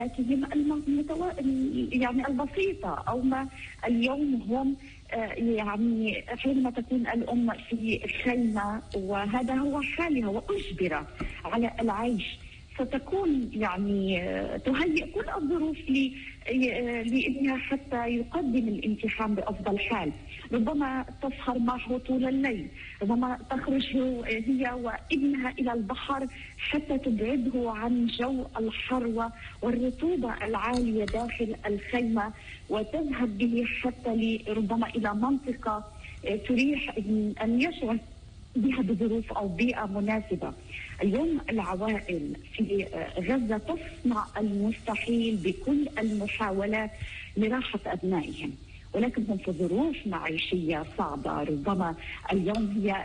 يعني البسيطة، أو ما اليوم هم يعني حينما تكون الأم في خيمة وهذا هو حالها وأجبر على العيش، ستكون يعني تهيئ كل الظروف لابنها حتى يقدم الامتحان بأفضل حال. ربما تسهر معه طول الليل، ربما تخرج هي وابنها إلى البحر حتى تبعده عن جو الحر والرطوبة العالية داخل الخيمة، وتذهب به حتى ربما إلى منطقة تريح أن يشعر بها بظروف أو بيئة مناسبة. اليوم العوائل في غزة تصنع المستحيل بكل المحاولات لراحة أبنائهم، ولكن هم في ظروف معيشية صعبة. ربما اليوم هي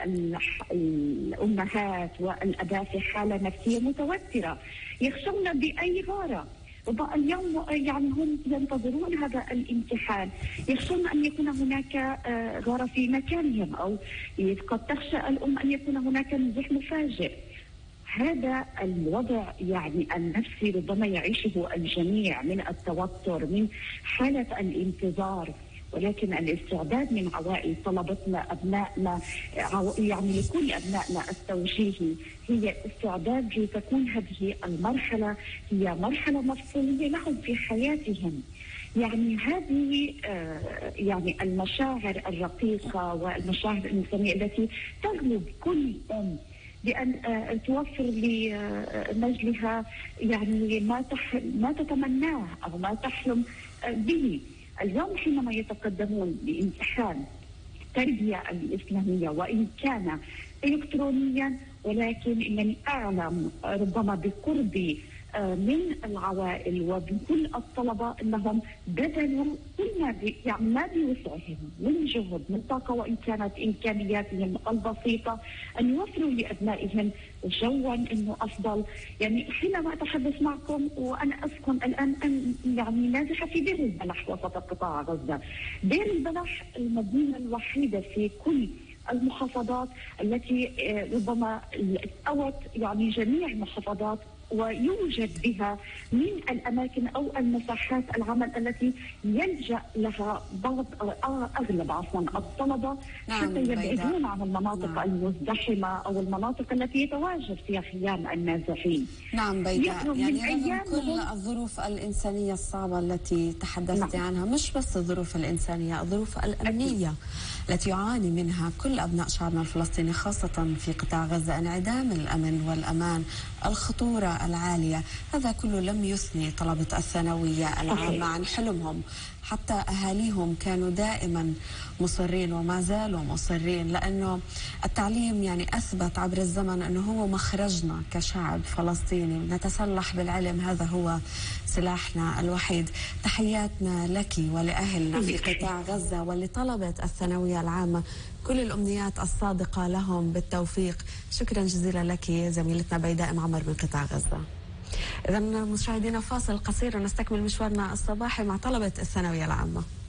الأمهات والأباء في حالة نفسية متوترة، يخشون بأي غارة. اليوم يعني هم ينتظرون هذا الامتحان، يخشون أن يكون هناك غارة في مكانهم، أو قد تخشى الأم أن يكون هناك نزوح مفاجئ. هذا الوضع يعني النفسي ربما يعيشه الجميع من التوتر، من حالة الانتظار، ولكن الاستعداد من عوائل طلبتنا أبنائنا، يعني لكل أبنائنا التوجيهي، هي استعداد لتكون هذه المرحلة هي مرحلة مفصلية لهم في حياتهم. يعني هذه يعني المشاعر الرقيقة والمشاعر الإنسانية التي تغلب كل أم بأن توفر لنجلها يعني ما تتمناه أو ما تحلم به. اليوم حينما يتقدمون بامتحان التربية الإسلامية وإن كان إلكترونيا، ولكن إنني أعلم ربما بقربي من العوائل وبكل الطلبة أنهم بذلوا كل ما بوسعهم من جهد من طاقة، وإن كانت إمكانياتهم البسيطة، أن يوفروا لأبنائهم جوا إنه أفضل. يعني حينما أتحدث معكم وأنا أسكن الآن يعني نازحة في دير البلح وسط قطاع غزة. دير البلح المدينة الوحيدة في كل المحافظات التي ربما أوت يعني جميع المحافظات، ويوجد بها من الأماكن أو المساحات العمل التي يلجأ لها بعض أغلب الطلبة حتى يبعدون عن المناطق المزدحمة أو المناطق التي يتواجد فيها خيام النازحين. نعم بيداء، يعني رغم كل الظروف الإنسانية الصعبة التي تحدثت عنها، مش بس الظروف الإنسانية، الظروف الأمنية التي يعاني منها كل أبناء شعبنا الفلسطيني خاصة في قطاع غزة، انعدام الأمن والأمان، الخطورة العالية، هذا كله لم يثني طلبة الثانوية العامة عن حلمهم. حتى أهاليهم كانوا دائما مصرين وما زالوا مصرين، لأنه التعليم يعني أثبت عبر الزمن أنه هو مخرجنا كشعب فلسطيني، نتسلح بالعلم، هذا هو سلاحنا الوحيد. تحياتنا لك ولأهلنا في قطاع غزة ولطلبة الثانوية العامة، كل الأمنيات الصادقة لهم بالتوفيق. شكرا جزيلا لك زميلتنا بيداء معمر من قطاع غزة. إذا مشاهدينا فاصل قصير ونستكمل مشوارنا الصباحي مع طلبة الثانوية العامة.